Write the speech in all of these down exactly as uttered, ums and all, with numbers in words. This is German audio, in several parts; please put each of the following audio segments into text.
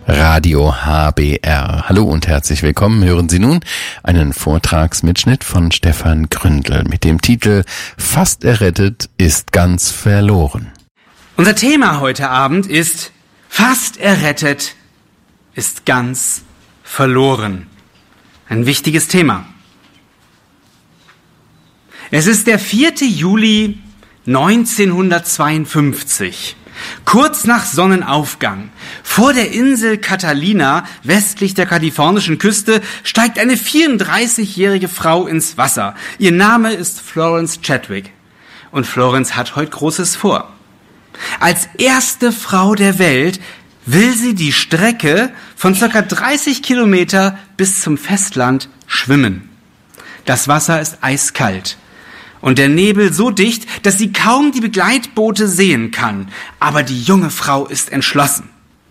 Radio H B R. Hallo und herzlich willkommen. Hören Sie nun einen Vortragsmitschnitt von Stefan Gründel mit dem Titel Fast errettet ist ganz verloren. Unser Thema heute Abend ist Fast errettet ist ganz verloren. Ein wichtiges Thema. Es ist der vierte Juli neunzehnhundertzweiundfünfzig. Kurz nach Sonnenaufgang, vor der Insel Catalina, westlich der kalifornischen Küste, steigt eine vierunddreißigjährige Frau ins Wasser. Ihr Name ist Florence Chadwick. Und Florence hat heute Großes vor. Als erste Frau der Welt will sie die Strecke von ca. dreißig Kilometer bis zum Festland schwimmen. Das Wasser ist eiskalt. Und der Nebel so dicht, dass sie kaum die Begleitboote sehen kann. Aber die junge Frau ist entschlossen.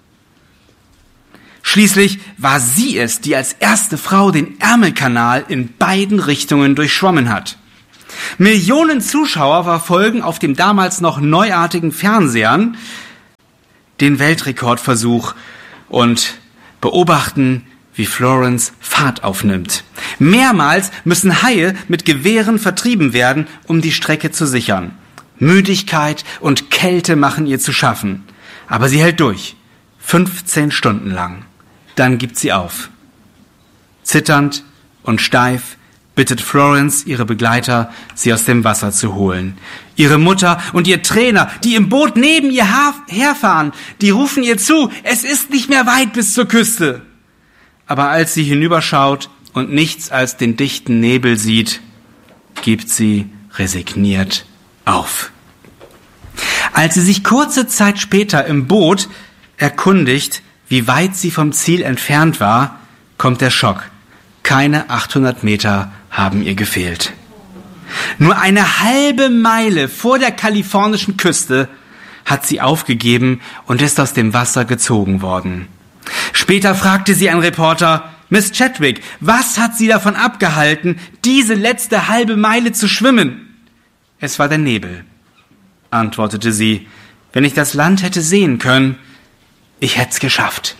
Schließlich war sie es, die als erste Frau den Ärmelkanal in beiden Richtungen durchschwommen hat. Millionen Zuschauer verfolgen auf dem damals noch neuartigen Fernsehern den Weltrekordversuch und beobachten, wie Florence Fahrt aufnimmt. Mehrmals müssen Haie mit Gewehren vertrieben werden, um die Strecke zu sichern. Müdigkeit und Kälte machen ihr zu schaffen. Aber sie hält durch. fünfzehn Stunden lang. Dann gibt sie auf. Zitternd und steif bittet Florence ihre Begleiter, sie aus dem Wasser zu holen. Ihre Mutter und ihr Trainer, die im Boot neben ihr herfahren, die rufen ihr zu, es ist nicht mehr weit bis zur Küste. Aber als sie hinüberschaut und nichts als den dichten Nebel sieht, gibt sie resigniert auf. Als sie sich kurze Zeit später im Boot erkundigt, wie weit sie vom Ziel entfernt war, kommt der Schock. Keine achthundert Meter haben ihr gefehlt. Nur eine halbe Meile vor der kalifornischen Küste hat sie aufgegeben und ist aus dem Wasser gezogen worden. Später fragte sie ein Reporter, Miss Chadwick, was hat sie davon abgehalten, diese letzte halbe Meile zu schwimmen? Es war der Nebel, antwortete sie. Wenn ich das Land hätte sehen können, ich hätte es geschafft.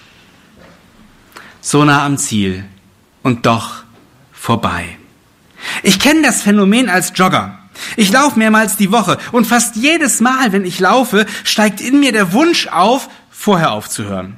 So nah am Ziel und doch vorbei. Ich kenne das Phänomen als Jogger. Ich laufe mehrmals die Woche und fast jedes Mal, wenn ich laufe, steigt in mir der Wunsch auf, vorher aufzuhören.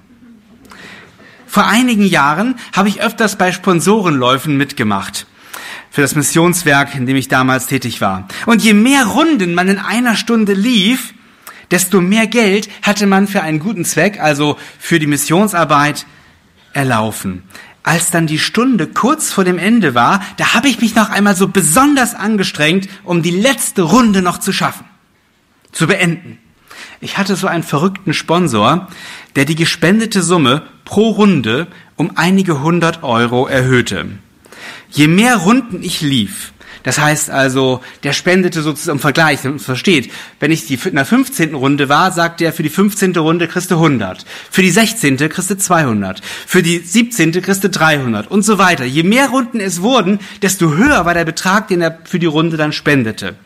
Vor einigen Jahren habe ich öfters bei Sponsorenläufen mitgemacht. Für das Missionswerk, in dem ich damals tätig war. Und je mehr Runden man in einer Stunde lief, desto mehr Geld hatte man für einen guten Zweck, also für die Missionsarbeit, erlaufen. Als dann die Stunde kurz vor dem Ende war, da habe ich mich noch einmal so besonders angestrengt, um die letzte Runde noch zu schaffen, zu beenden. Ich hatte so einen verrückten Sponsor, der die gespendete Summe pro Runde um einige hundert Euro erhöhte. Je mehr Runden ich lief, das heißt also, der spendete sozusagen im Vergleich, damit man es versteht. Wenn ich die, in der fünfzehnten Runde war, sagte er, für die fünfzehnte Runde kriegst du hundert. Für die sechzehnte kriegst du zweihundert. Für die siebzehnte kriegst du dreihundert und so weiter. Je mehr Runden es wurden, desto höher war der Betrag, den er für die Runde dann spendete.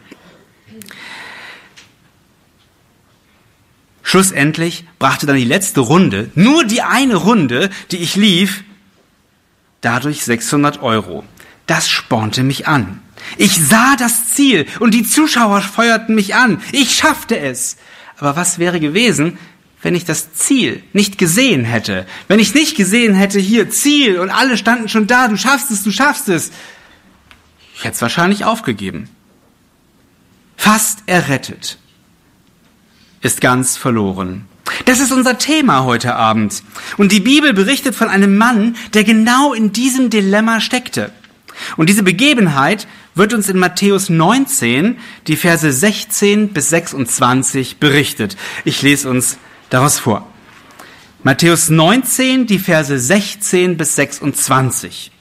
Schlussendlich brachte dann die letzte Runde, nur die eine Runde, die ich lief, dadurch sechshundert Euro. Das spornte mich an. Ich sah das Ziel und die Zuschauer feuerten mich an. Ich schaffte es. Aber was wäre gewesen, wenn ich das Ziel nicht gesehen hätte? Wenn ich nicht gesehen hätte, hier Ziel und alle standen schon da, du schaffst es, du schaffst es. Ich hätte es wahrscheinlich aufgegeben. Fast errettet ist ganz verloren. Das ist unser Thema heute Abend. Und die Bibel berichtet von einem Mann, der genau in diesem Dilemma steckte. Und diese Begebenheit wird uns in Matthäus neunzehn, die Verse sechzehn bis sechsundzwanzig berichtet. Ich lese uns daraus vor. Matthäus neunzehn, die Verse sechzehn bis sechsundzwanzig.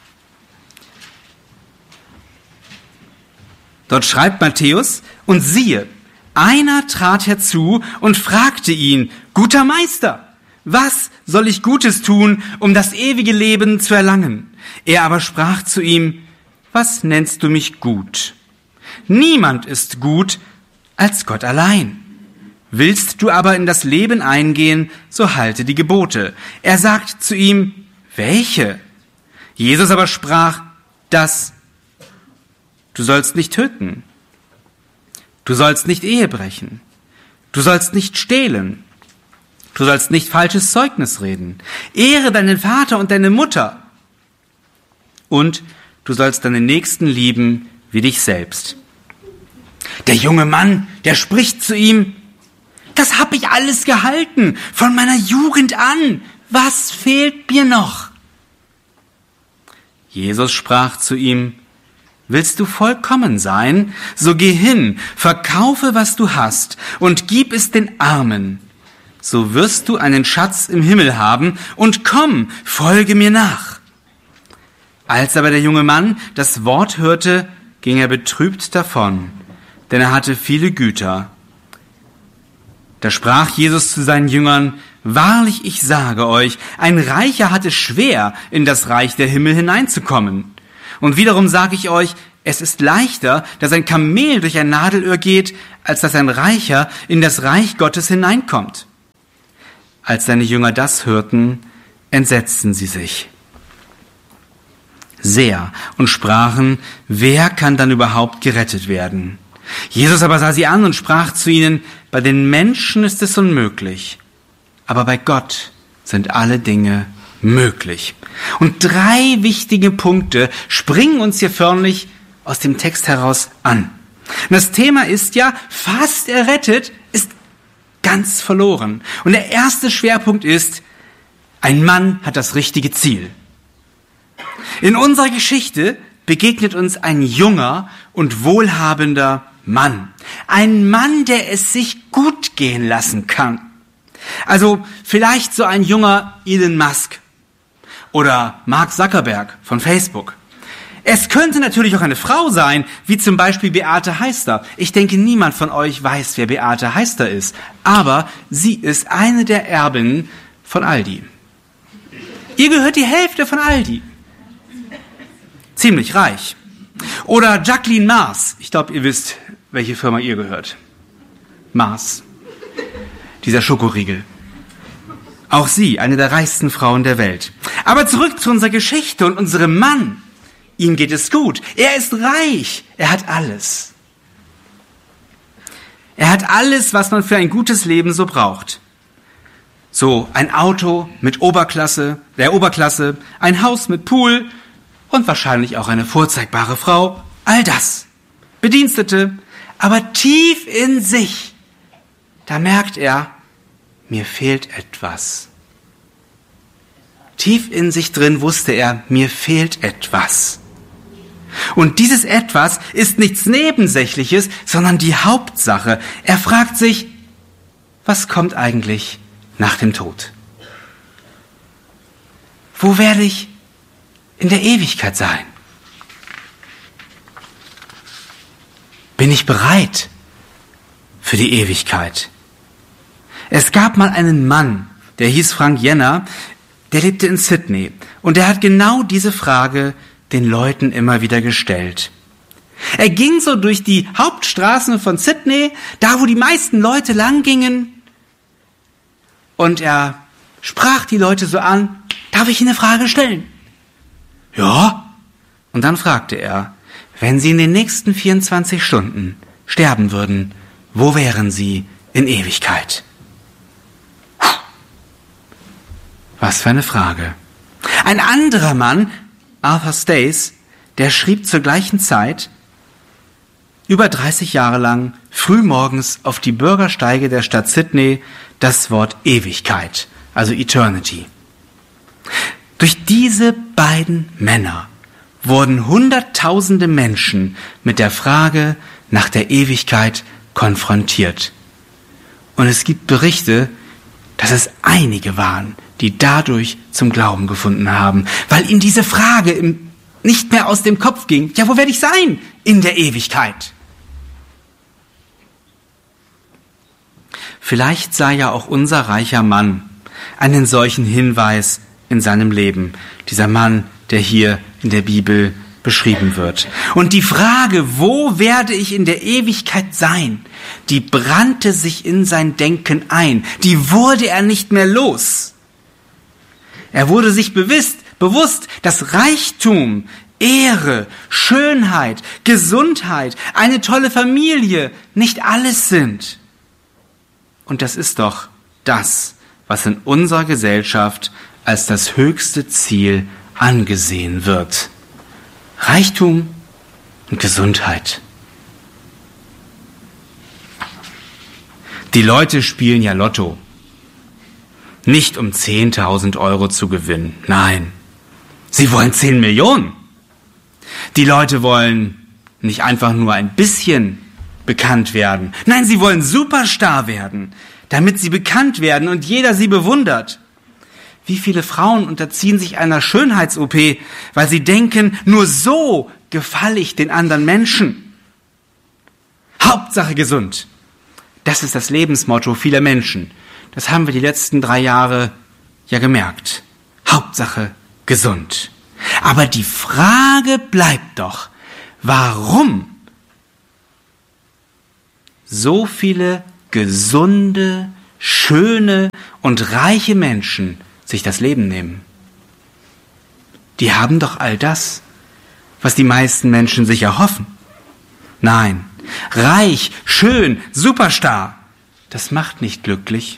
Dort schreibt Matthäus, und siehe, einer trat herzu und fragte ihn, guter Meister, was soll ich Gutes tun, um das ewige Leben zu erlangen? Er aber sprach zu ihm, was nennst du mich gut? Niemand ist gut als Gott allein. Willst du aber in das Leben eingehen, so halte die Gebote. Er sagt zu ihm, welche? Jesus aber sprach, das, du sollst nicht töten. Du sollst nicht Ehe brechen. Du sollst nicht stehlen. Du sollst nicht falsches Zeugnis reden. Ehre deinen Vater und deine Mutter. Und du sollst deinen Nächsten lieben wie dich selbst. Der junge Mann, der spricht zu ihm, das hab ich alles gehalten, von meiner Jugend an. Was fehlt mir noch? Jesus sprach zu ihm, willst du vollkommen sein? So geh hin, verkaufe, was du hast, und gib es den Armen. So wirst du einen Schatz im Himmel haben, und komm, folge mir nach. Als aber der junge Mann das Wort hörte, ging er betrübt davon, denn er hatte viele Güter. Da sprach Jesus zu seinen Jüngern, wahrlich, ich sage euch, ein Reicher hat es schwer, in das Reich der Himmel hineinzukommen. Und wiederum sage ich euch, es ist leichter, dass ein Kamel durch ein Nadelöhr geht, als dass ein Reicher in das Reich Gottes hineinkommt. Als seine Jünger das hörten, entsetzten sie sich sehr und sprachen, wer kann dann überhaupt gerettet werden? Jesus aber sah sie an und sprach zu ihnen, bei den Menschen ist es unmöglich, aber bei Gott sind alle Dinge möglich. Und drei wichtige Punkte springen uns hier förmlich aus dem Text heraus an. Und das Thema ist ja, fast errettet ist ganz verloren. Und der erste Schwerpunkt ist, ein Mann hat das richtige Ziel. In unserer Geschichte begegnet uns ein junger und wohlhabender Mann. Ein Mann, der es sich gut gehen lassen kann. Also vielleicht so ein junger Elon Musk oder Mark Zuckerberg von Facebook. Es könnte natürlich auch eine Frau sein, wie zum Beispiel Beate Heister. Ich denke, niemand von euch weiß, wer Beate Heister ist. Aber sie ist eine der Erbinnen von Aldi. Ihr gehört die Hälfte von Aldi. Ziemlich reich. Oder Jacqueline Mars. Ich glaube, ihr wisst, welche Firma ihr gehört. Mars. Dieser Schokoriegel. Auch sie, eine der reichsten Frauen der Welt. Aber zurück zu unserer Geschichte und unserem Mann. Ihm geht es gut. Er ist reich. Er hat alles. Er hat alles, was man für ein gutes Leben so braucht. So ein Auto mit Oberklasse, der Oberklasse, ein Haus mit Pool und wahrscheinlich auch eine vorzeigbare Frau. All das. Bedienstete. Aber tief in sich, da merkt er, mir fehlt etwas. Tief in sich drin wusste er, mir fehlt etwas. Und dieses Etwas ist nichts Nebensächliches, sondern die Hauptsache. Er fragt sich, was kommt eigentlich nach dem Tod? Wo werde ich in der Ewigkeit sein? Bin ich bereit für die Ewigkeit? Es gab mal einen Mann, der hieß Frank Jenner, der lebte in Sydney und der hat genau diese Frage den Leuten immer wieder gestellt. Er ging so durch die Hauptstraßen von Sydney, da wo die meisten Leute lang gingen, und er sprach die Leute so an, darf ich Ihnen eine Frage stellen? Ja. Und dann fragte er, wenn Sie in den nächsten vierundzwanzig Stunden sterben würden, wo wären Sie in Ewigkeit? Was für eine Frage. Ein anderer Mann, Arthur Stace, der schrieb zur gleichen Zeit, über dreißig Jahre lang, frühmorgens auf die Bürgersteige der Stadt Sydney das Wort Ewigkeit, also Eternity. Durch diese beiden Männer wurden Hunderttausende Menschen mit der Frage nach der Ewigkeit konfrontiert. Und es gibt Berichte, dass es einige waren, die dadurch zum Glauben gefunden haben, weil ihnen diese Frage nicht mehr aus dem Kopf ging. Ja, wo werde ich sein in der Ewigkeit? Vielleicht sah ja auch unser reicher Mann einen solchen Hinweis in seinem Leben. Dieser Mann, der hier in der Bibel beschrieben wird. Und die Frage, wo werde ich in der Ewigkeit sein, die brannte sich in sein Denken ein. Die wurde er nicht mehr los. Er wurde sich bewusst, bewusst, dass Reichtum, Ehre, Schönheit, Gesundheit, eine tolle Familie nicht alles sind. Und das ist doch das, was in unserer Gesellschaft als das höchste Ziel angesehen wird. Reichtum und Gesundheit. Die Leute spielen ja Lotto. Nicht um zehntausend Euro zu gewinnen. Nein, sie wollen zehn Millionen. Die Leute wollen nicht einfach nur ein bisschen bekannt werden. Nein, sie wollen Superstar werden, damit sie bekannt werden und jeder sie bewundert. Wie viele Frauen unterziehen sich einer Schönheits-O P, weil sie denken, nur so gefalle ich den anderen Menschen. Hauptsache gesund. Das ist das Lebensmotto vieler Menschen. Das haben wir die letzten drei Jahre ja gemerkt. Hauptsache gesund. Aber die Frage bleibt doch, warum so viele gesunde, schöne und reiche Menschen sich das Leben nehmen? Die haben doch all das, was die meisten Menschen sich erhoffen. Nein, reich, schön, Superstar, das macht nicht glücklich.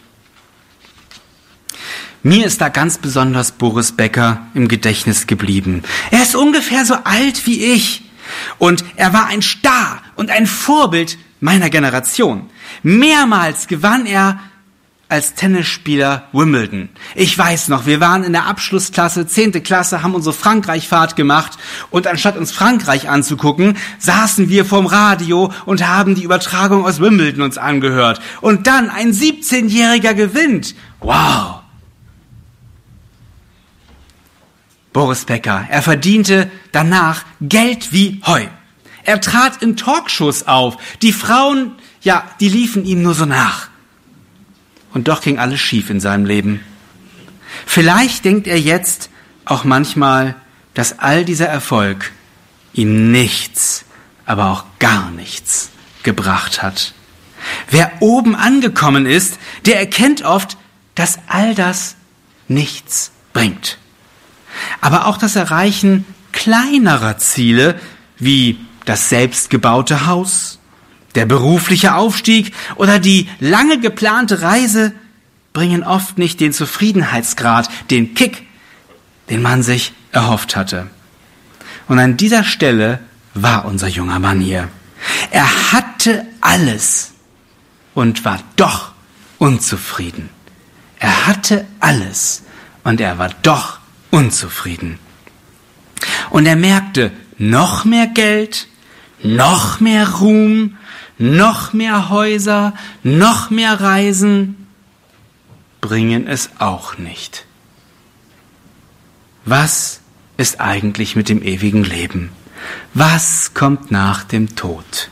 Mir ist da ganz besonders Boris Becker im Gedächtnis geblieben. Er ist ungefähr so alt wie ich und er war ein Star und ein Vorbild meiner Generation. Mehrmals gewann er als Tennisspieler Wimbledon. Ich weiß noch, wir waren in der Abschlussklasse, zehnte Klasse, haben unsere Frankreich-Fahrt gemacht und anstatt uns Frankreich anzugucken, saßen wir vorm Radio und haben die Übertragung aus Wimbledon uns angehört. Und dann ein siebzehnjähriger gewinnt. Wow! Boris Becker, er verdiente danach Geld wie Heu. Er trat in Talkshows auf. Die Frauen, ja, die liefen ihm nur so nach. Und doch ging alles schief in seinem Leben. Vielleicht denkt er jetzt auch manchmal, dass all dieser Erfolg ihm nichts, aber auch gar nichts gebracht hat. Wer oben angekommen ist, der erkennt oft, dass all das nichts bringt. Aber auch das Erreichen kleinerer Ziele, wie das selbstgebaute Haus, der berufliche Aufstieg oder die lange geplante Reise, bringen oft nicht den Zufriedenheitsgrad, den Kick, den man sich erhofft hatte. Und an dieser Stelle war unser junger Mann hier. Er hatte alles und war doch unzufrieden. Er hatte alles und er war doch unzufrieden. Und er merkte, noch mehr Geld, noch mehr Ruhm, noch mehr Häuser, noch mehr Reisen bringen es auch nicht. Was ist eigentlich mit dem ewigen Leben? Was kommt nach dem Tod?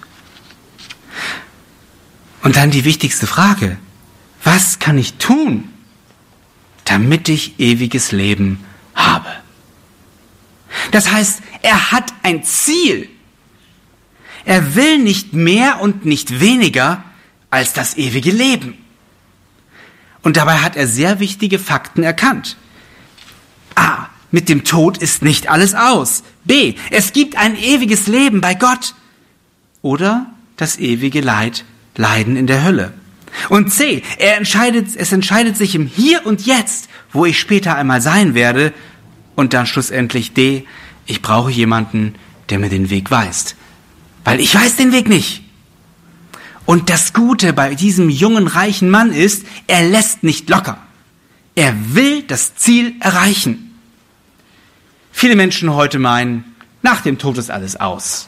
Und dann die wichtigste Frage: Was kann ich tun, damit ich ewiges Leben habe? Das heißt, er hat ein Ziel. Er will nicht mehr und nicht weniger als das ewige Leben. Und dabei hat er sehr wichtige Fakten erkannt. A. Mit dem Tod ist nicht alles aus. B. Es gibt ein ewiges Leben bei Gott. Oder das ewige Leid, Leiden in der Hölle. Und C. Er entscheidet, es entscheidet sich im Hier und Jetzt, wo ich später einmal sein werde. Und dann schlussendlich D. Ich brauche jemanden, der mir den Weg weist. Weil ich weiß den Weg nicht. Und das Gute bei diesem jungen, reichen Mann ist, er lässt nicht locker. Er will das Ziel erreichen. Viele Menschen heute meinen, nach dem Tod ist alles aus.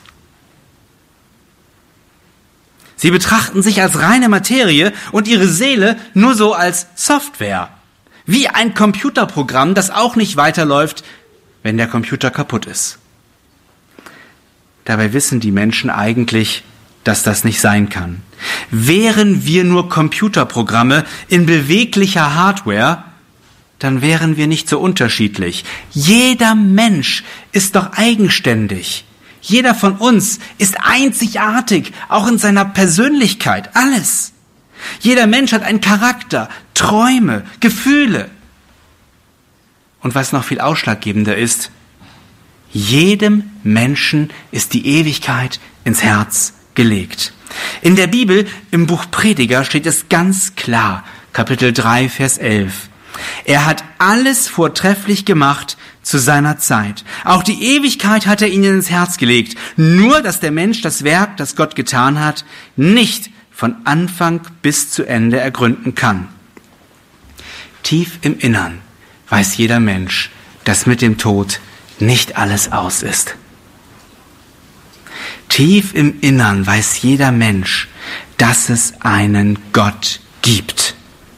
Sie betrachten sich als reine Materie und ihre Seele nur so als Software. Wie ein Computerprogramm, das auch nicht weiterläuft, wenn der Computer kaputt ist. Dabei wissen die Menschen eigentlich, dass das nicht sein kann. Wären wir nur Computerprogramme in beweglicher Hardware, dann wären wir nicht so unterschiedlich. Jeder Mensch ist doch eigenständig. Jeder von uns ist einzigartig, auch in seiner Persönlichkeit, alles. Jeder Mensch hat einen Charakter, Träume, Gefühle. Und was noch viel ausschlaggebender ist, jedem Menschen ist die Ewigkeit ins Herz gelegt. In der Bibel, im Buch Prediger, steht es ganz klar, Kapitel drei, Vers elf. Er hat alles vortrefflich gemacht zu seiner Zeit. Auch die Ewigkeit hat er ihnen ins Herz gelegt. Nur, dass der Mensch das Werk, das Gott getan hat, nicht von Anfang bis zu Ende ergründen kann. Tief im Innern weiß jeder Mensch, dass mit dem Tod nicht alles aus ist. Tief im Innern weiß jeder Mensch, dass es einen Gott gibt.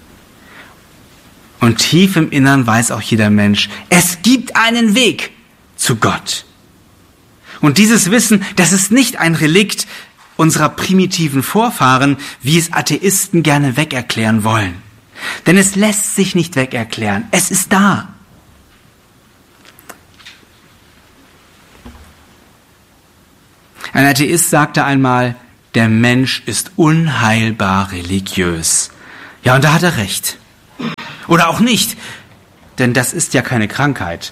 Und tief im Innern weiß auch jeder Mensch, es gibt einen Weg zu Gott. Und dieses Wissen, das ist nicht ein Relikt unserer primitiven Vorfahren, wie es Atheisten gerne wegerklären wollen. Denn es lässt sich nicht wegerklären. Es ist da. Ein Atheist sagte einmal, der Mensch ist unheilbar religiös. Ja, und da hat er recht. Oder auch nicht, denn das ist ja keine Krankheit.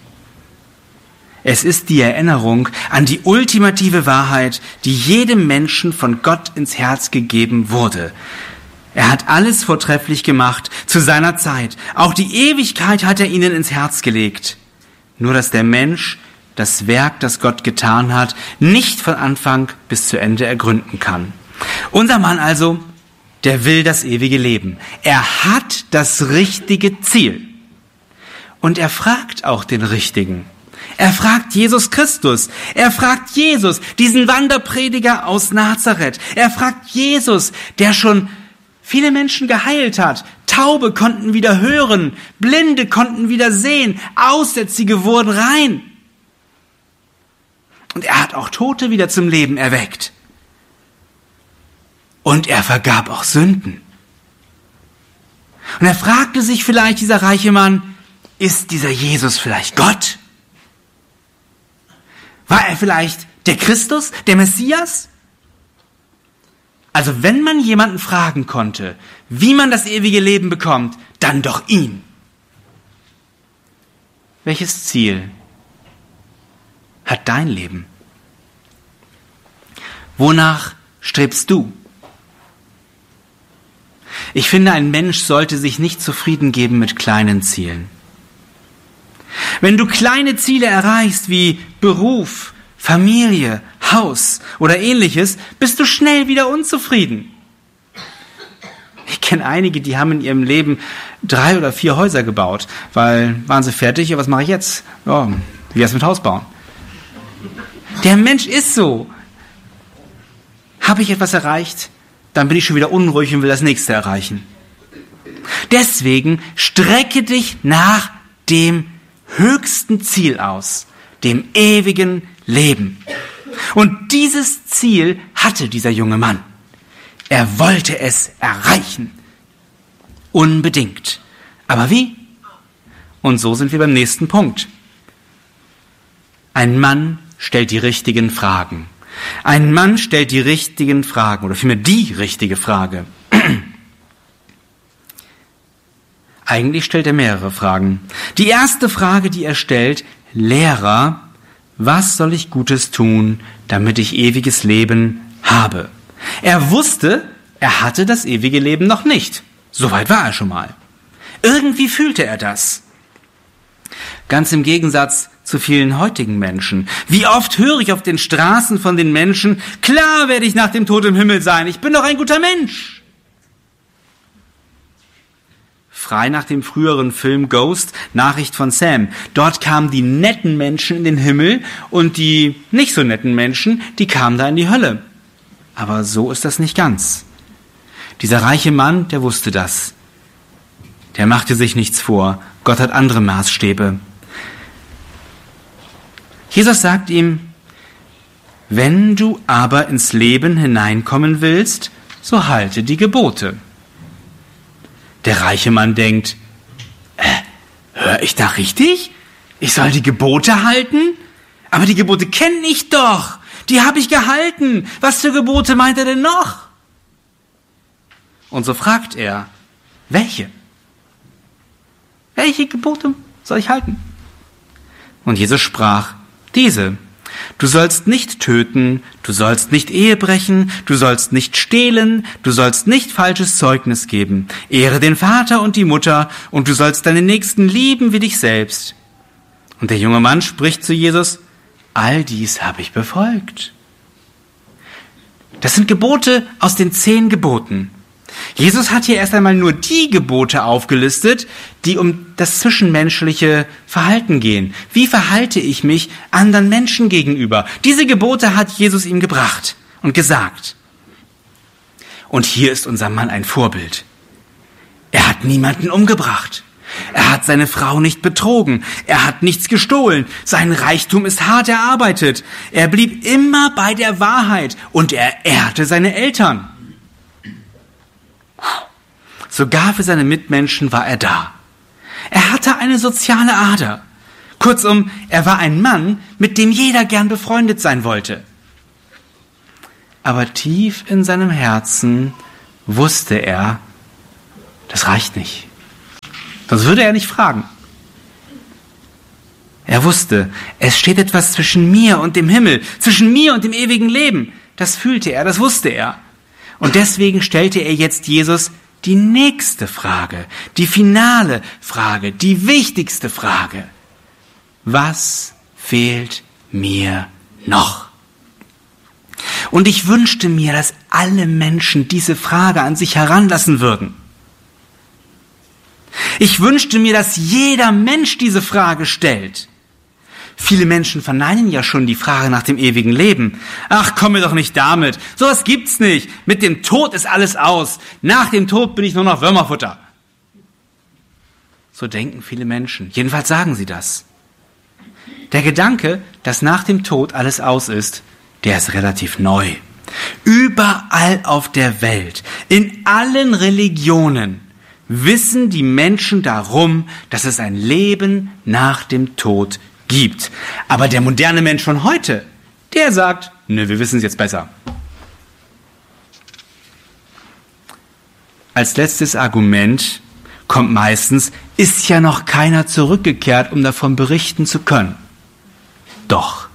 Es ist die Erinnerung an die ultimative Wahrheit, die jedem Menschen von Gott ins Herz gegeben wurde. Er hat alles vortrefflich gemacht zu seiner Zeit. Auch die Ewigkeit hat er ihnen ins Herz gelegt. Nur dass der Mensch das Werk, das Gott getan hat, nicht von Anfang bis zu Ende ergründen kann. Unser Mann also, der will das ewige Leben. Er hat das richtige Ziel. Und er fragt auch den Richtigen. Er fragt Jesus Christus. Er fragt Jesus, diesen Wanderprediger aus Nazareth. Er fragt Jesus, der schon viele Menschen geheilt hat. Taube konnten wieder hören, Blinde konnten wieder sehen, Aussätzige wurden rein. Und er hat auch Tote wieder zum Leben erweckt. Und er vergab auch Sünden. Und er fragte sich vielleicht, dieser reiche Mann, ist dieser Jesus vielleicht Gott? War er vielleicht der Christus, der Messias? Also wenn man jemanden fragen konnte, wie man das ewige Leben bekommt, dann doch ihn. Welches Ziel hat dein Leben? Wonach strebst du? Ich finde, ein Mensch sollte sich nicht zufrieden geben mit kleinen Zielen. Wenn du kleine Ziele erreichst wie Beruf, Familie, Haus oder ähnliches, bist du schnell wieder unzufrieden. Ich kenne einige, die haben in ihrem Leben drei oder vier Häuser gebaut, weil waren sie fertig, ja, was mache ich jetzt? Ja, wie wär's mit Haus bauen? Der Mensch ist so. Habe ich etwas erreicht, dann bin ich schon wieder unruhig und will das nächste erreichen. Deswegen strecke dich nach dem höchsten Ziel aus, dem ewigen Leben. Und dieses Ziel hatte dieser junge Mann. Er wollte es erreichen. Unbedingt. Aber wie? Und so sind wir beim nächsten Punkt. Ein Mann stellt die richtigen Fragen. Ein Mann stellt die richtigen Fragen, oder vielmehr die richtige Frage. Eigentlich stellt er mehrere Fragen. Die erste Frage, die er stellt, Lehrer, was soll ich Gutes tun, damit ich ewiges Leben habe? Er wusste, er hatte das ewige Leben noch nicht. Soweit war er schon mal. Irgendwie fühlte er das. Ganz im Gegensatz zu vielen heutigen Menschen. Wie oft höre ich auf den Straßen von den Menschen, klar werde ich nach dem Tod im Himmel sein, ich bin doch ein guter Mensch. Frei nach dem früheren Film Ghost, Nachricht von Sam. Dort kamen die netten Menschen in den Himmel und die nicht so netten Menschen, die kamen da in die Hölle. Aber so ist das nicht ganz. Dieser reiche Mann, der wusste das. Der machte sich nichts vor. Gott hat andere Maßstäbe. Jesus sagt ihm, wenn du aber ins Leben hineinkommen willst, so halte die Gebote. Der reiche Mann denkt, äh, hör ich da richtig? Ich soll die Gebote halten? Aber die Gebote kenne ich doch. Die habe ich gehalten. Was für Gebote meint er denn noch? Und so fragt er, welche? Welche Gebote soll ich halten? Und Jesus sprach, diese. Du sollst nicht töten, du sollst nicht Ehe brechen, du sollst nicht stehlen, du sollst nicht falsches Zeugnis geben. Ehre den Vater und die Mutter und du sollst deinen Nächsten lieben wie dich selbst. Und der junge Mann spricht zu Jesus, all dies habe ich befolgt. Das sind Gebote aus den zehn Geboten. Jesus hat hier erst einmal nur die Gebote aufgelistet, die um das zwischenmenschliche Verhalten gehen. Wie verhalte ich mich anderen Menschen gegenüber? Diese Gebote hat Jesus ihm gebracht und gesagt. Und hier ist unser Mann ein Vorbild. Er hat niemanden umgebracht. Er hat seine Frau nicht betrogen. Er hat nichts gestohlen. Sein Reichtum ist hart erarbeitet. Er blieb immer bei der Wahrheit und er ehrte seine Eltern. Sogar für seine Mitmenschen war er da. Er hatte eine soziale Ader. Kurzum, er war ein Mann, mit dem jeder gern befreundet sein wollte. Aber tief in seinem Herzen wusste er, das reicht nicht. Sonst würde er nicht fragen. Er wusste, es steht etwas zwischen mir und dem Himmel, zwischen mir und dem ewigen Leben. Das fühlte er, das wusste er. Und deswegen stellte er jetzt Jesus die nächste Frage, die finale Frage, die wichtigste Frage. Was fehlt mir noch? Und ich wünschte mir, dass alle Menschen diese Frage an sich heranlassen würden. Ich wünschte mir, dass jeder Mensch diese Frage stellt. Viele Menschen verneinen ja schon die Frage nach dem ewigen Leben. Ach, komm mir doch nicht damit. Sowas gibt's nicht. Mit dem Tod ist alles aus. Nach dem Tod bin ich nur noch Würmerfutter. So denken viele Menschen. Jedenfalls sagen sie das. Der Gedanke, dass nach dem Tod alles aus ist, der ist relativ neu. Überall auf der Welt, in allen Religionen, wissen die Menschen darum, dass es ein Leben nach dem Tod gibt. Aber der moderne Mensch von heute, der sagt, ne, wir wissen es jetzt besser. Als letztes Argument kommt meistens, ist ja noch keiner zurückgekehrt, um davon berichten zu können. Doch.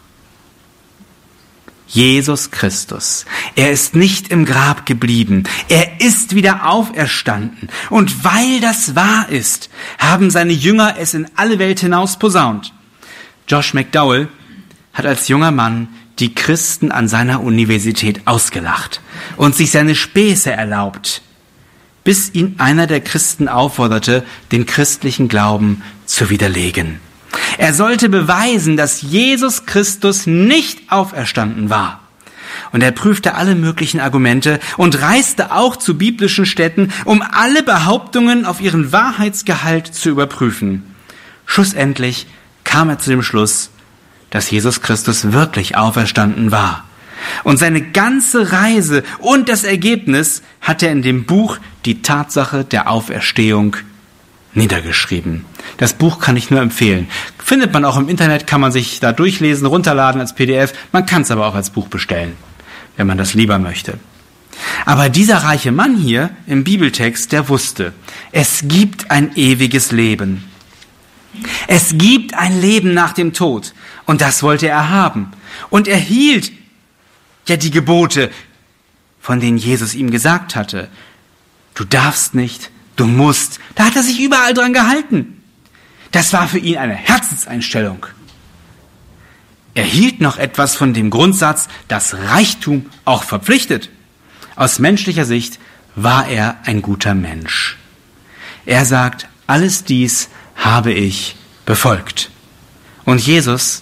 Jesus Christus, er ist nicht im Grab geblieben, er ist wieder auferstanden. Und weil das wahr ist, haben seine Jünger es in alle Welt hinaus posaunt. Josh McDowell hat als junger Mann die Christen an seiner Universität ausgelacht und sich seine Späße erlaubt, bis ihn einer der Christen aufforderte, den christlichen Glauben zu widerlegen. Er sollte beweisen, dass Jesus Christus nicht auferstanden war. Und er prüfte alle möglichen Argumente und reiste auch zu biblischen Städten, um alle Behauptungen auf ihren Wahrheitsgehalt zu überprüfen. Schlussendlich kam er zu dem Schluss, dass Jesus Christus wirklich auferstanden war. Und seine ganze Reise und das Ergebnis hat er in dem Buch Die Tatsache der Auferstehung niedergeschrieben. Das Buch kann ich nur empfehlen. Findet man auch im Internet, kann man sich da durchlesen, runterladen als P D F. Man kann es aber auch als Buch bestellen, wenn man das lieber möchte. Aber dieser reiche Mann hier im Bibeltext, der wusste, es gibt ein ewiges Leben. Es gibt ein Leben nach dem Tod. Und das wollte er haben. Und er hielt ja die Gebote, von denen Jesus ihm gesagt hatte. Du darfst nicht, du musst. Da hat er sich überall dran gehalten. Das war für ihn eine Herzenseinstellung. Er hielt noch etwas von dem Grundsatz, dass Reichtum auch verpflichtet. Aus menschlicher Sicht war er ein guter Mensch. Er sagt, alles dies habe ich befolgt. Und Jesus,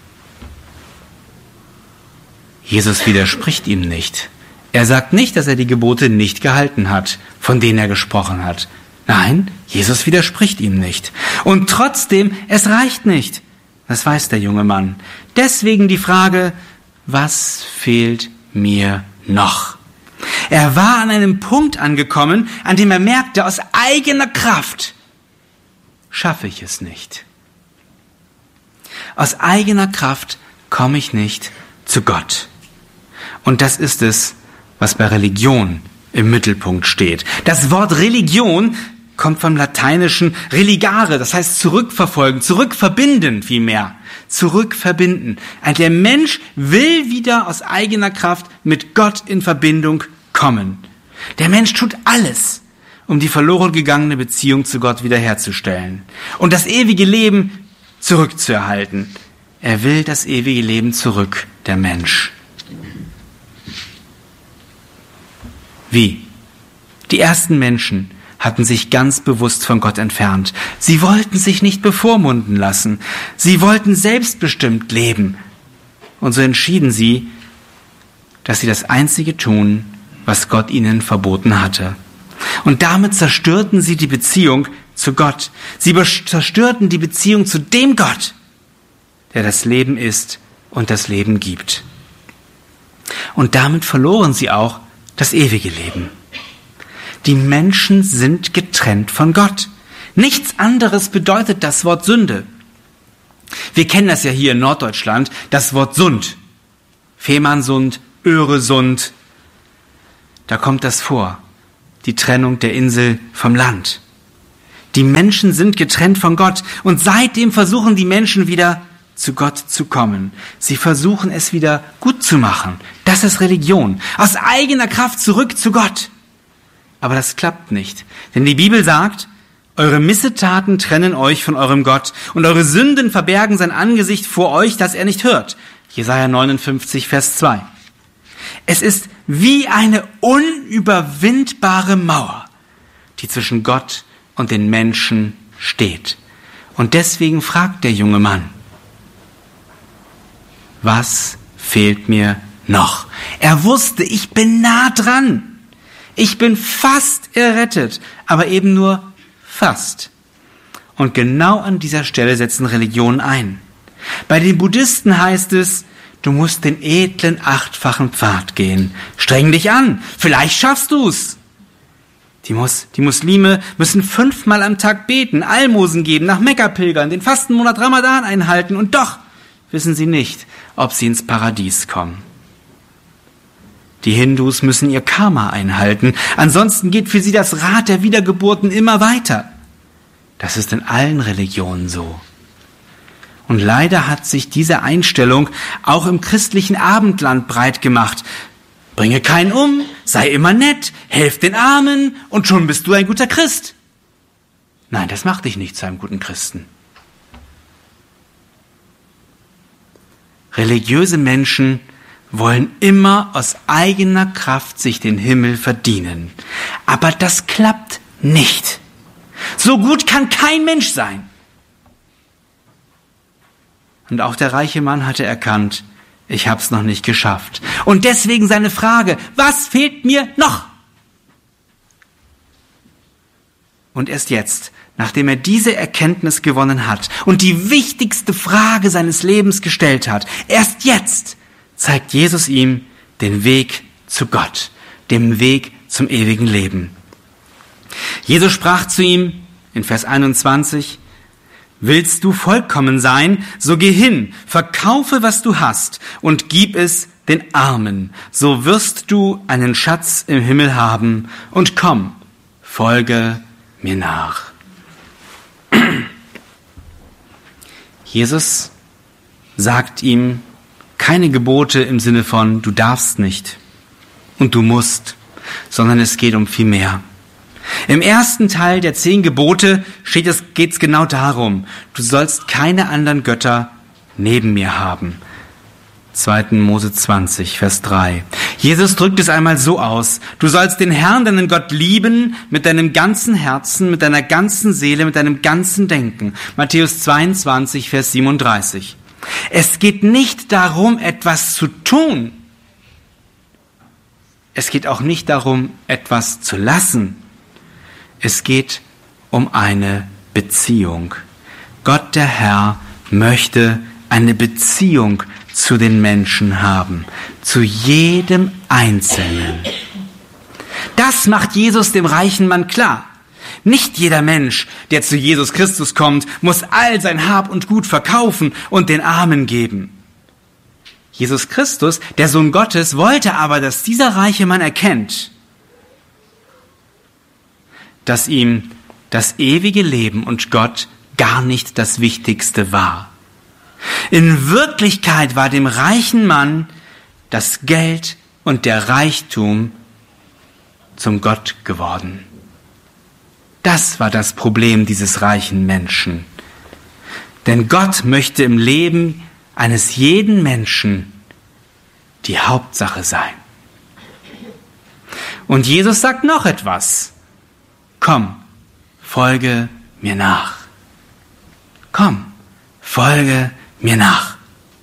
Jesus widerspricht ihm nicht. Er sagt nicht, dass er die Gebote nicht gehalten hat, von denen er gesprochen hat. Nein, Jesus widerspricht ihm nicht. Und trotzdem, es reicht nicht. Das weiß der junge Mann. Deswegen die Frage, was fehlt mir noch? Er war an einem Punkt angekommen, an dem er merkte, aus eigener Kraft schaffe ich es nicht. Aus eigener Kraft komme ich nicht zu Gott. Und das ist es, was bei Religion im Mittelpunkt steht. Das Wort Religion kommt vom lateinischen religare, das heißt zurückverfolgen, zurückverbinden vielmehr. Zurückverbinden. Der Mensch will wieder aus eigener Kraft mit Gott in Verbindung kommen. Der Mensch tut alles, um die verloren gegangene Beziehung zu Gott wiederherzustellen und das ewige Leben zurückzuerhalten. Er will das ewige Leben zurück, der Mensch. Wie? Die ersten Menschen hatten sich ganz bewusst von Gott entfernt. Sie wollten sich nicht bevormunden lassen. Sie wollten selbstbestimmt leben. Und so entschieden sie, dass sie das Einzige tun, was Gott ihnen verboten hatte. Und damit zerstörten sie die Beziehung zu Gott. Sie zerstörten die Beziehung zu dem Gott, der das Leben ist und das Leben gibt. Und damit verloren sie auch das ewige Leben. Die Menschen sind getrennt von Gott. Nichts anderes bedeutet das Wort Sünde. Wir kennen das ja hier in Norddeutschland, das Wort Sund. Fehmarnsund, Öresund. Da kommt das vor. Die Trennung der Insel vom Land. Die Menschen sind getrennt von Gott und seitdem versuchen die Menschen wieder zu Gott zu kommen. Sie versuchen es wieder gut zu machen. Das ist Religion. Aus eigener Kraft zurück zu Gott. Aber das klappt nicht. Denn die Bibel sagt, eure Missetaten trennen euch von eurem Gott und eure Sünden verbergen sein Angesicht vor euch, dass er nicht hört. Jesaja neunundfünfzig, Vers zwei. Es ist wie eine unüberwindbare Mauer, die zwischen Gott und den Menschen steht. Und deswegen fragt der junge Mann, was fehlt mir noch? Er wusste, ich bin nah dran. Ich bin fast errettet, aber eben nur fast. Und genau an dieser Stelle setzen Religionen ein. Bei den Buddhisten heißt es, du musst den edlen achtfachen Pfad gehen. Streng dich an, vielleicht schaffst du's. Die, Mus- die Muslime müssen fünfmal am Tag beten, Almosen geben, nach Mekka pilgern, den Fastenmonat Ramadan einhalten und doch wissen sie nicht, ob sie ins Paradies kommen. Die Hindus müssen ihr Karma einhalten, ansonsten geht für sie das Rad der Wiedergeburten immer weiter. Das ist in allen Religionen so. Und leider hat sich diese Einstellung auch im christlichen Abendland breit gemacht. Bringe keinen um, sei immer nett, helf den Armen und schon bist du ein guter Christ. Nein, das macht dich nicht zu einem guten Christen. Religiöse Menschen wollen immer aus eigener Kraft sich den Himmel verdienen. Aber das klappt nicht. So gut kann kein Mensch sein. Und auch der reiche Mann hatte erkannt, ich hab's noch nicht geschafft. Und deswegen seine Frage, was fehlt mir noch? Und erst jetzt, nachdem er diese Erkenntnis gewonnen hat und die wichtigste Frage seines Lebens gestellt hat, erst jetzt zeigt Jesus ihm den Weg zu Gott, den Weg zum ewigen Leben. Jesus sprach zu ihm in Vers einundzwanzig, willst du vollkommen sein, so geh hin, verkaufe, was du hast und gib es den Armen, so wirst du einen Schatz im Himmel haben und komm, folge mir nach. Jesus sagt ihm keine Gebote im Sinne von du darfst nicht und du musst, sondern es geht um viel mehr. Im ersten Teil der zehn Gebote steht es, geht's genau darum, du sollst keine anderen Götter neben mir haben. zweiter Mose zwanzig, Vers drei. Jesus drückt es einmal so aus, du sollst den Herrn, deinen Gott, lieben mit deinem ganzen Herzen, mit deiner ganzen Seele, mit deinem ganzen Denken. Matthäus zweiundzwanzig, Vers siebenunddreißig. Es geht nicht darum, etwas zu tun. Es geht auch nicht darum, etwas zu lassen. Es geht um eine Beziehung. Gott, der Herr, möchte eine Beziehung zu den Menschen haben, zu jedem Einzelnen. Das macht Jesus dem reichen Mann klar. Nicht jeder Mensch, der zu Jesus Christus kommt, muss all sein Hab und Gut verkaufen und den Armen geben. Jesus Christus, der Sohn Gottes, wollte aber, dass dieser reiche Mann erkennt, dass ihm das ewige Leben und Gott gar nicht das Wichtigste war. In Wirklichkeit war dem reichen Mann das Geld und der Reichtum zum Gott geworden. Das war das Problem dieses reichen Menschen. Denn Gott möchte im Leben eines jeden Menschen die Hauptsache sein. Und Jesus sagt noch etwas. Komm, folge mir nach. Komm, folge mir nach.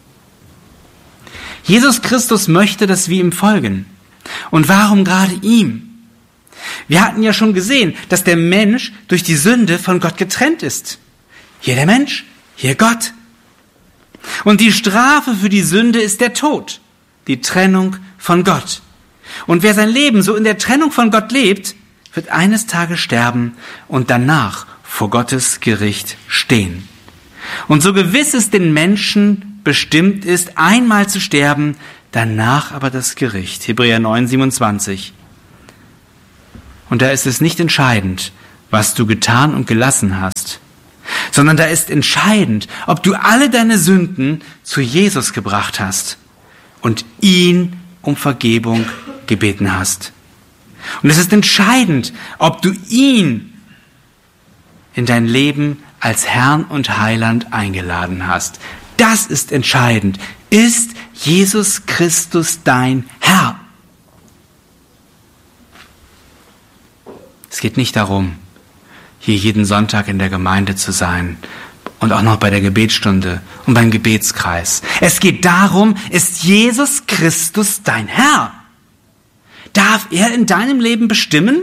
Jesus Christus möchte, dass wir ihm folgen. Und warum gerade ihm? Wir hatten ja schon gesehen, dass der Mensch durch die Sünde von Gott getrennt ist. Hier der Mensch, hier Gott. Und die Strafe für die Sünde ist der Tod, die Trennung von Gott. Und wer sein Leben so in der Trennung von Gott lebt, wird eines Tages sterben und danach vor Gottes Gericht stehen. Und so gewiss es den Menschen bestimmt ist, einmal zu sterben, danach aber das Gericht. Hebräer neun, siebenundzwanzig. Und da ist es nicht entscheidend, was du getan und gelassen hast, sondern da ist entscheidend, ob du alle deine Sünden zu Jesus gebracht hast und ihn um Vergebung gebeten hast. Und es ist entscheidend, ob du ihn in dein Leben als Herrn und Heiland eingeladen hast. Das ist entscheidend. Ist Jesus Christus dein Herr? Es geht nicht darum, hier jeden Sonntag in der Gemeinde zu sein und auch noch bei der Gebetsstunde und beim Gebetskreis. Es geht darum, ist Jesus Christus dein Herr? Darf er in deinem Leben bestimmen?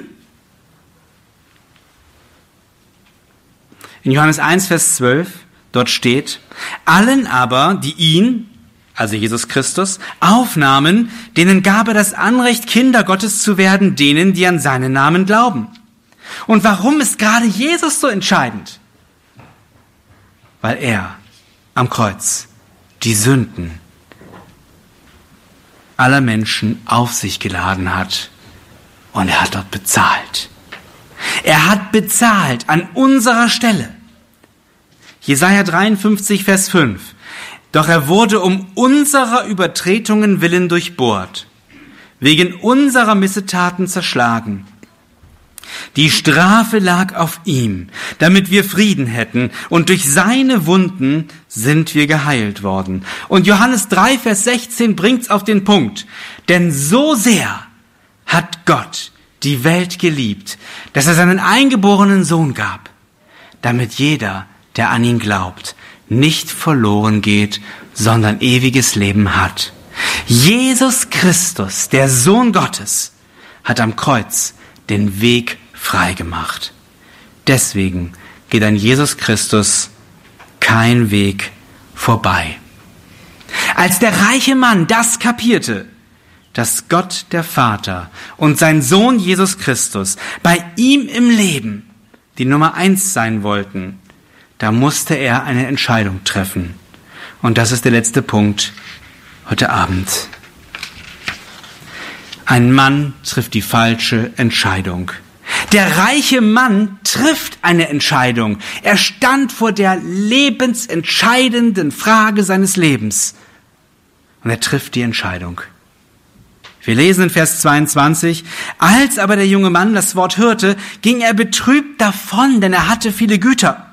In Johannes eins, Vers zwölf, dort steht, allen aber, die ihn, also Jesus Christus, aufnahmen, denen gab er das Anrecht, Kinder Gottes zu werden, denen, die an seinen Namen glauben. Und warum ist gerade Jesus so entscheidend? Weil er am Kreuz die Sünden aller Menschen auf sich geladen hat und er hat dort bezahlt. Er hat bezahlt an unserer Stelle. Jesaja dreiundfünfzig, Vers fünf. Doch er wurde um unserer Übertretungen willen durchbohrt, wegen unserer Missetaten zerschlagen. Die Strafe lag auf ihm, damit wir Frieden hätten, und durch seine Wunden sind wir geheilt worden. Und Johannes drei, Vers sechzehn bringt's auf den Punkt. Denn so sehr hat Gott die Welt geliebt, dass er seinen eingeborenen Sohn gab, damit jeder, der an ihn glaubt, nicht verloren geht, sondern ewiges Leben hat. Jesus Christus, der Sohn Gottes, hat am Kreuz den Weg frei gemacht. Deswegen geht an Jesus Christus kein Weg vorbei. Als der reiche Mann das kapierte, dass Gott der Vater und sein Sohn Jesus Christus bei ihm im Leben die Nummer eins sein wollten, da musste er eine Entscheidung treffen. Und das ist der letzte Punkt heute Abend. Ein Mann trifft die falsche Entscheidung. Der reiche Mann trifft eine Entscheidung. Er stand vor der lebensentscheidenden Frage seines Lebens. Und er trifft die Entscheidung. Wir lesen in Vers zweiundzwanzig, als aber der junge Mann das Wort hörte, ging er betrübt davon, denn er hatte viele Güter.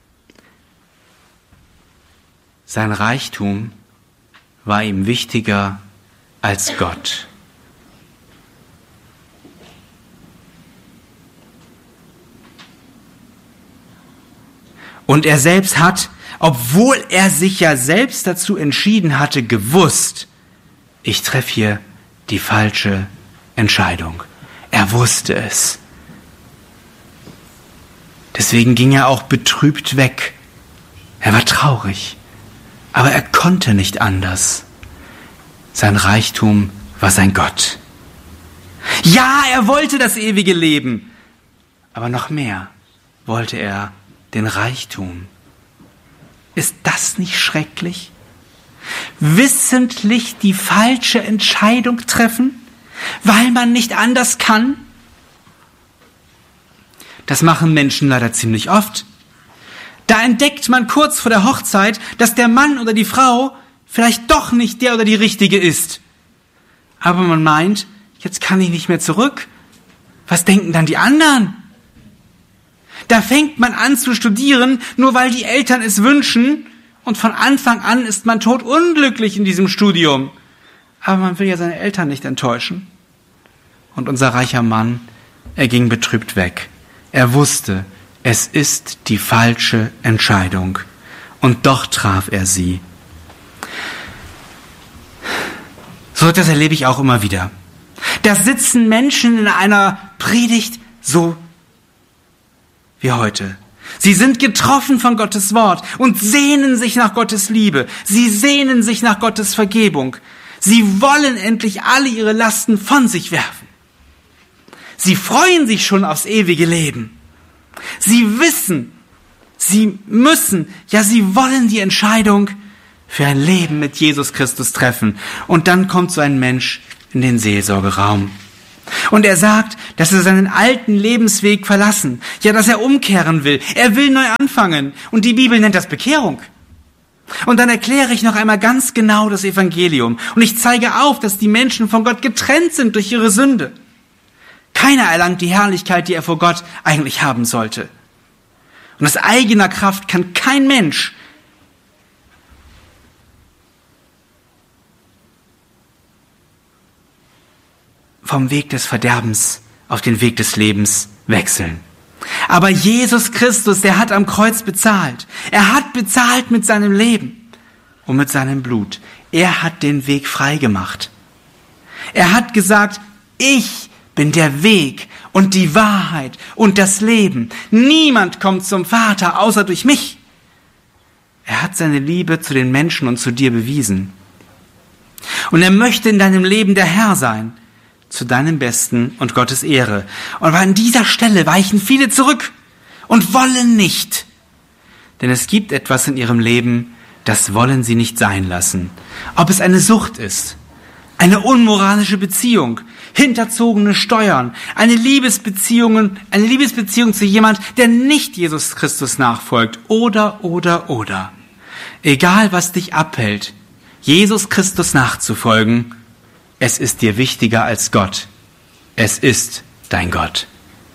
Sein Reichtum war ihm wichtiger als Gott. Und er selbst hat, obwohl er sich ja selbst dazu entschieden hatte, gewusst, ich treffe hier die falsche Entscheidung. Er wusste es. Deswegen ging er auch betrübt weg. Er war traurig, aber er konnte nicht anders. Sein Reichtum war sein Gott. Ja, er wollte das ewige Leben, aber noch mehr wollte er den Reichtum. Ist das nicht schrecklich? Wissentlich die falsche Entscheidung treffen, weil man nicht anders kann? Das machen Menschen leider ziemlich oft. Da entdeckt man kurz vor der Hochzeit, dass der Mann oder die Frau vielleicht doch nicht der oder die Richtige ist. Aber man meint, jetzt kann ich nicht mehr zurück. Was denken dann die anderen? Da fängt man an zu studieren, nur weil die Eltern es wünschen, und von Anfang an ist man todunglücklich in diesem Studium. Aber man will ja seine Eltern nicht enttäuschen. Und unser reicher Mann, er ging betrübt weg. Er wusste, es ist die falsche Entscheidung. Und doch traf er sie. So etwas erlebe ich auch immer wieder. Da sitzen Menschen in einer Predigt so wie heute. Sie sind getroffen von Gottes Wort und sehnen sich nach Gottes Liebe. Sie sehnen sich nach Gottes Vergebung. Sie wollen endlich alle ihre Lasten von sich werfen. Sie freuen sich schon aufs ewige Leben. Sie wissen, sie müssen, ja, sie wollen die Entscheidung für ein Leben mit Jesus Christus treffen. Und dann kommt so ein Mensch in den Seelsorgeraum. Und er sagt, dass er seinen alten Lebensweg verlassen, ja, dass er umkehren will. Er will neu anfangen. Und die Bibel nennt das Bekehrung. Und dann erkläre ich noch einmal ganz genau das Evangelium. Und ich zeige auf, dass die Menschen von Gott getrennt sind durch ihre Sünde. Keiner erlangt die Herrlichkeit, die er vor Gott eigentlich haben sollte. Und aus eigener Kraft kann kein Mensch vom Weg des Verderbens auf den Weg des Lebens wechseln. Aber Jesus Christus, der hat am Kreuz bezahlt. Er hat bezahlt mit seinem Leben und mit seinem Blut. Er hat den Weg frei gemacht. Er hat gesagt, ich bin der Weg und die Wahrheit und das Leben. Niemand kommt zum Vater außer durch mich. Er hat seine Liebe zu den Menschen und zu dir bewiesen. Und er möchte in deinem Leben der Herr sein, zu deinem Besten und Gottes Ehre. Und an dieser Stelle weichen viele zurück und wollen nicht. Denn es gibt etwas in ihrem Leben, das wollen sie nicht sein lassen. Ob es eine Sucht ist, eine unmoralische Beziehung, hinterzogene Steuern, eine Liebesbeziehung, eine Liebesbeziehung zu jemand, der nicht Jesus Christus nachfolgt, oder, oder, oder. Egal, was dich abhält, Jesus Christus nachzufolgen, es ist dir wichtiger als Gott. Es ist dein Gott.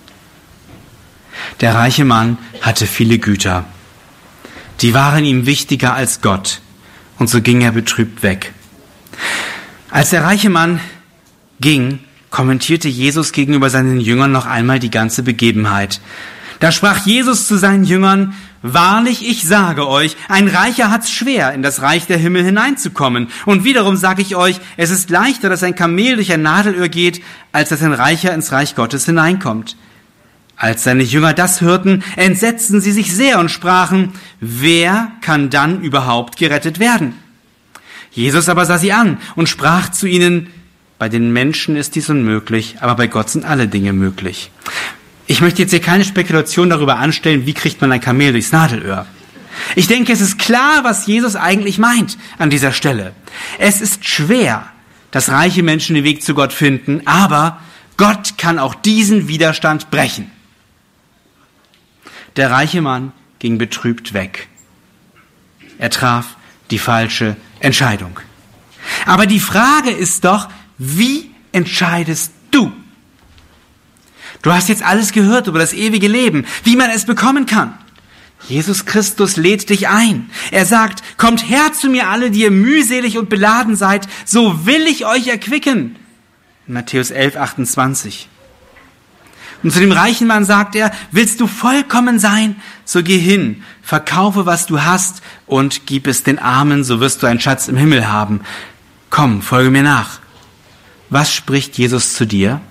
Der reiche Mann hatte viele Güter. Die waren ihm wichtiger als Gott. Und so ging er betrübt weg. Als der reiche Mann ging, kommentierte Jesus gegenüber seinen Jüngern noch einmal die ganze Begebenheit. Da sprach Jesus zu seinen Jüngern: Wahrlich, ich sage euch, ein Reicher hat's schwer, in das Reich der Himmel hineinzukommen. Und wiederum sage ich euch, es ist leichter, dass ein Kamel durch ein Nadelöhr geht, als dass ein Reicher ins Reich Gottes hineinkommt. Als seine Jünger das hörten, entsetzten sie sich sehr und sprachen: Wer kann dann überhaupt gerettet werden? Jesus aber sah sie an und sprach zu ihnen: Bei den Menschen ist dies unmöglich, aber bei Gott sind alle Dinge möglich. Ich möchte jetzt hier keine Spekulation darüber anstellen, wie kriegt man ein Kamel durchs Nadelöhr. Ich denke, es ist klar, was Jesus eigentlich meint an dieser Stelle. Es ist schwer, dass reiche Menschen den Weg zu Gott finden, aber Gott kann auch diesen Widerstand brechen. Der reiche Mann ging betrübt weg. Er traf die falsche Entscheidung. Aber die Frage ist doch, wie entscheidest du? Du hast jetzt alles gehört über das ewige Leben, wie man es bekommen kann. Jesus Christus lädt dich ein. Er sagt: Kommt her zu mir alle, die ihr mühselig und beladen seid, so will ich euch erquicken. In Matthäus elf, achtundzwanzig. Und zu dem reichen Mann sagt er: Willst du vollkommen sein, so geh hin, verkaufe, was du hast und gib es den Armen, so wirst du einen Schatz im Himmel haben. Komm, folge mir nach. Was spricht Jesus zu dir?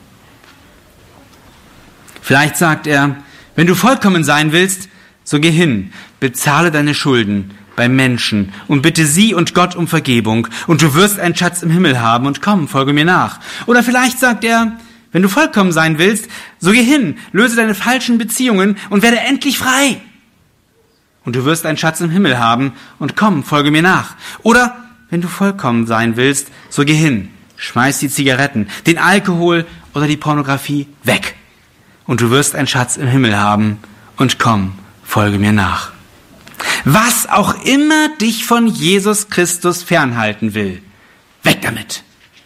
Vielleicht sagt er: Wenn du vollkommen sein willst, so geh hin, bezahle deine Schulden bei Menschen und bitte sie und Gott um Vergebung und du wirst einen Schatz im Himmel haben und komm, folge mir nach. Oder vielleicht sagt er: wenn du vollkommen sein willst, so geh hin, löse deine falschen Beziehungen und werde endlich frei. Und du wirst einen Schatz im Himmel haben und komm, folge mir nach. Oder, wenn du vollkommen sein willst, so geh hin, schmeiß die Zigaretten, den Alkohol oder die Pornografie weg. Und du wirst einen Schatz im Himmel haben und komm, folge mir nach. Was auch immer dich von Jesus Christus fernhalten will, weg damit.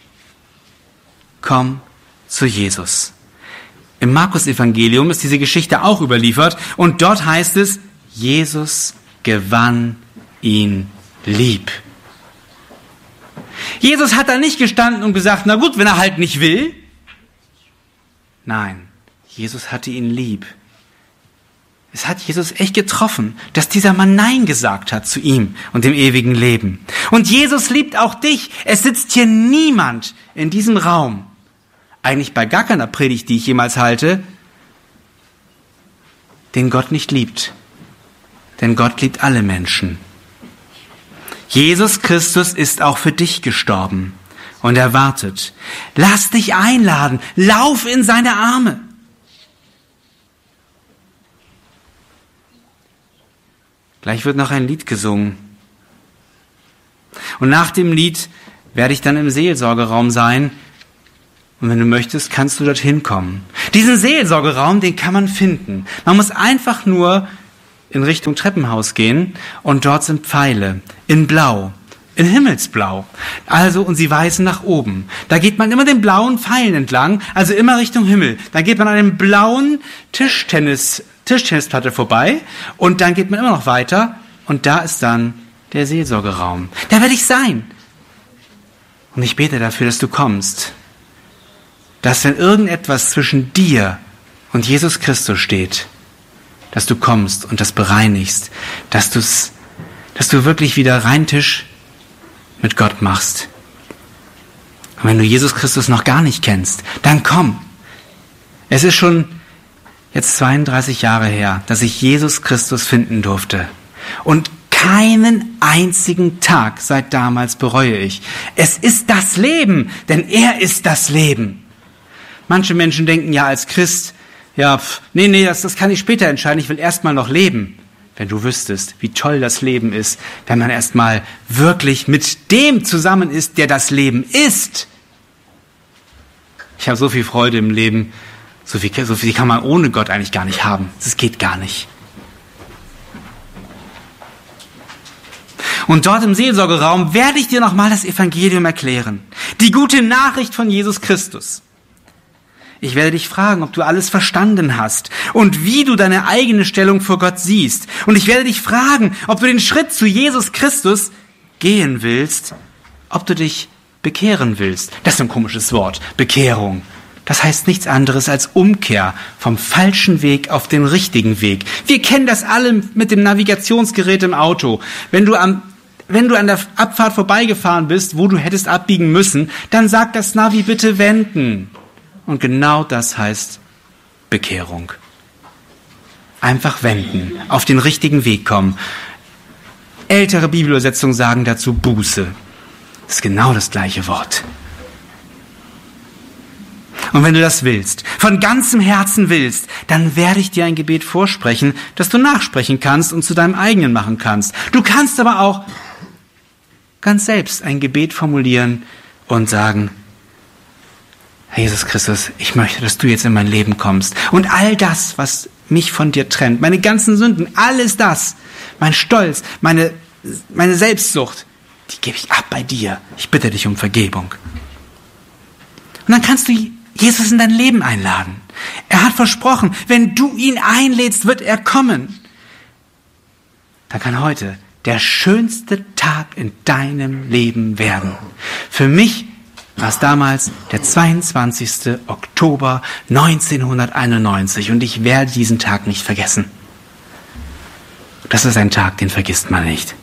Komm zu Jesus. Im Markus-Evangelium ist diese Geschichte auch überliefert und dort heißt es, Jesus gewann ihn lieb. Jesus hat da nicht gestanden und gesagt, na gut, wenn er halt nicht will. Nein, Jesus hatte ihn lieb. Es hat Jesus echt getroffen, dass dieser Mann Nein gesagt hat zu ihm und dem ewigen Leben. Und Jesus liebt auch dich. Es sitzt hier niemand in diesem Raum, eigentlich bei gar keiner Predigt, die ich jemals halte, den Gott nicht liebt. Denn Gott liebt alle Menschen. Jesus Christus ist auch für dich gestorben und er wartet. Lass dich einladen, lauf in seine Arme. Gleich wird noch ein Lied gesungen. Und nach dem Lied werde ich dann im Seelsorgeraum sein. Und wenn du möchtest, kannst du dorthin kommen. Diesen Seelsorgeraum, den kann man finden. Man muss einfach nur in Richtung Treppenhaus gehen und dort sind Pfeile in Blau, in Himmelsblau. Also, und sie weisen nach oben. Da geht man immer den blauen Pfeilen entlang, also immer Richtung Himmel. Dann geht man an dem blauen Tischtennis, Tischtennisplatte vorbei und dann geht man immer noch weiter und da ist dann der Seelsorgeraum. Da werde ich sein. Und ich bete dafür, dass du kommst. Dass wenn irgendetwas zwischen dir und Jesus Christus steht, dass du kommst und das bereinigst, dass du's, dass du wirklich wieder rein Tisch mit Gott machst. Und wenn du Jesus Christus noch gar nicht kennst, dann komm. Es ist schon jetzt zweiunddreißig Jahre her, dass ich Jesus Christus finden durfte. Und keinen einzigen Tag seit damals bereue ich. Es ist das Leben, denn er ist das Leben. Manche Menschen denken ja als Christ, ja, pf, nee, nee, das, das kann ich später entscheiden, ich will erstmal noch leben. Wenn du wüsstest, wie toll das Leben ist, wenn man erstmal wirklich mit dem zusammen ist, der das Leben ist. Ich habe so viel Freude im Leben, so viel, so viel kann man ohne Gott eigentlich gar nicht haben. Das geht gar nicht. Und dort im Seelsorgeraum werde ich dir nochmal das Evangelium erklären. Die gute Nachricht von Jesus Christus. Ich werde dich fragen, ob du alles verstanden hast und wie du deine eigene Stellung vor Gott siehst. Und ich werde dich fragen, ob du den Schritt zu Jesus Christus gehen willst, ob du dich bekehren willst. Das ist ein komisches Wort, Bekehrung. Das heißt nichts anderes als Umkehr vom falschen Weg auf den richtigen Weg. Wir kennen das alle mit dem Navigationsgerät im Auto. Wenn du am Wenn du an der Abfahrt vorbeigefahren bist, wo du hättest abbiegen müssen, dann sagt das Navi bitte wenden. Und genau das heißt Bekehrung. Einfach wenden, auf den richtigen Weg kommen. Ältere Bibelübersetzungen sagen dazu Buße. Das ist genau das gleiche Wort. Und wenn du das willst, von ganzem Herzen willst, dann werde ich dir ein Gebet vorsprechen, das du nachsprechen kannst und zu deinem eigenen machen kannst. Du kannst aber auch ganz selbst ein Gebet formulieren und sagen, Herr Jesus Christus, ich möchte, dass du jetzt in mein Leben kommst. Und all das, was mich von dir trennt, meine ganzen Sünden, alles das, mein Stolz, meine, meine Selbstsucht, die gebe ich ab bei dir. Ich bitte dich um Vergebung. Und dann kannst du Jesus in dein Leben einladen. Er hat versprochen, wenn du ihn einlädst, wird er kommen. Dann kann heute der schönste Tag in deinem Leben werden. Für mich war es damals der zweiundzwanzigster Oktober neunzehnhunderteinundneunzig und ich werde diesen Tag nicht vergessen. Das ist ein Tag, den vergisst man nicht.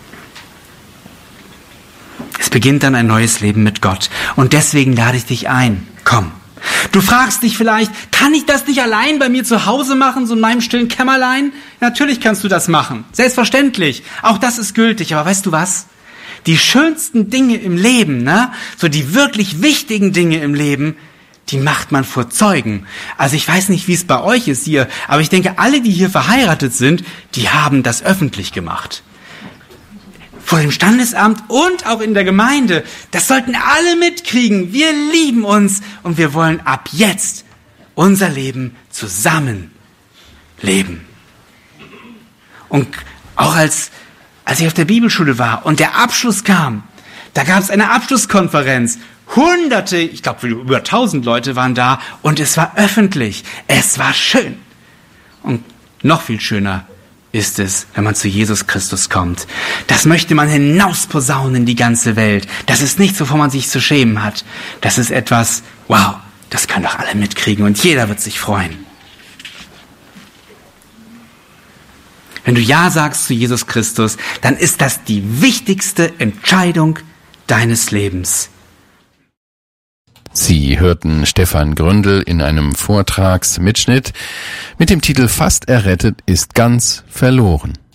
Es beginnt dann ein neues Leben mit Gott und deswegen lade ich dich ein. Komm. Du fragst dich vielleicht, kann ich das nicht allein bei mir zu Hause machen, so in meinem stillen Kämmerlein? Natürlich kannst du das machen. Selbstverständlich. Auch das ist gültig. Aber weißt du was? Die schönsten Dinge im Leben, ne? So die wirklich wichtigen Dinge im Leben, die macht man vor Zeugen. Also ich weiß nicht, wie es bei euch ist hier, aber ich denke, alle, die hier verheiratet sind, die haben das öffentlich gemacht. Vor dem Standesamt und auch in der Gemeinde. Das sollten alle mitkriegen. Wir lieben uns und wir wollen ab jetzt unser Leben zusammen leben. Und auch als, als ich auf der Bibelschule war und der Abschluss kam, da gab es eine Abschlusskonferenz. Hunderte, ich glaube über tausend Leute waren da und es war öffentlich. Es war schön. Und noch viel schöner ist es, wenn man zu Jesus Christus kommt. Das möchte man hinausposaunen in die ganze Welt. Das ist nichts, wovor man sich zu schämen hat. Das ist etwas, wow, das können doch alle mitkriegen und jeder wird sich freuen. Wenn du Ja sagst zu Jesus Christus, dann ist das die wichtigste Entscheidung deines Lebens. Sie hörten Stefan Gründel in einem Vortragsmitschnitt mit dem Titel Fast errettet ist ganz verloren.